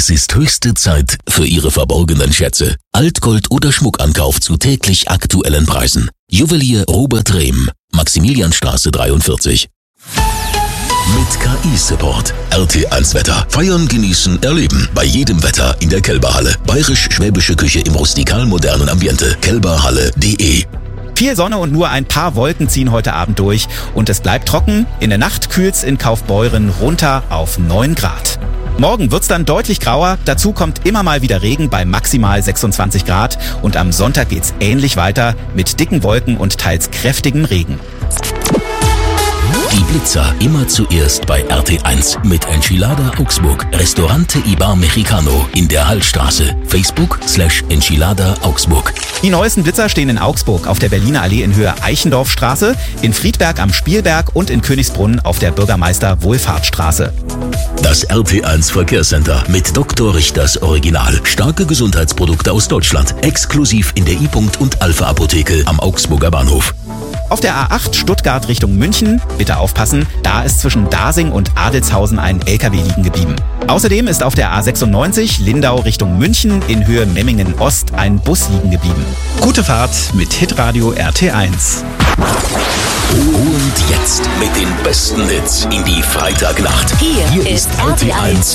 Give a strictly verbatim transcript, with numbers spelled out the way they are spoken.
Es ist höchste Zeit für Ihre verborgenen Schätze. Altgold oder Schmuckankauf zu täglich aktuellen Preisen. Juwelier Robert Rehm, Maximilianstraße dreiundvierzig. Mit K I-Support. R T eins Wetter. Feiern, genießen, erleben. Bei jedem Wetter in der Kälberhalle. Bayerisch-schwäbische Küche im rustikal-modernen Ambiente. kälberhalle punkt de. Viel Sonne und nur ein paar Wolken ziehen heute Abend durch. Und es bleibt trocken. In der Nacht kühlt's in Kaufbeuren runter auf neun Grad. Morgen wird's dann deutlich grauer. Dazu kommt immer mal wieder Regen bei maximal sechsundzwanzig Grad. Und am Sonntag geht's ähnlich weiter mit dicken Wolken und teils kräftigem Regen. Die Blitzer immer zuerst bei R T eins mit Enchilada Augsburg. Restaurante Ibar Mexicano in der Hallstraße. Facebook slash Enchilada Augsburg. Die neuesten Blitzer stehen in Augsburg auf der Berliner Allee in Höhe Eichendorffstraße, in Friedberg am Spielberg und in Königsbrunn auf der Bürgermeister-Wohlfahrtsstraße. Das R T eins Verkehrscenter mit Doktor Richters Original. Starke Gesundheitsprodukte aus Deutschland. Exklusiv in der I-Punkt und Alpha Apotheke am Augsburger Bahnhof. Auf der A acht Stuttgart Richtung München, bitte aufpassen, da ist zwischen Dasing und Adelshausen ein L K W liegen geblieben. Außerdem ist auf der A sechsundneunzig Lindau Richtung München in Höhe Memmingen Ost ein Bus liegen geblieben. Gute Fahrt mit Hitradio R T eins. Und jetzt mit den besten Hits in die Freitagnacht. Hier, Hier ist R T eins